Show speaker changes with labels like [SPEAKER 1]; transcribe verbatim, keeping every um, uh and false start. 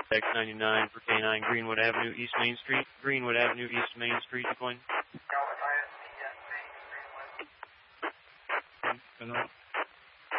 [SPEAKER 1] X ninety-nine for K nine, Greenwood Avenue, East Main Street. Greenwood Avenue, East Main Street, Coin.
[SPEAKER 2] Delta I S C, yes, Main, Greenwood.
[SPEAKER 3] Good night.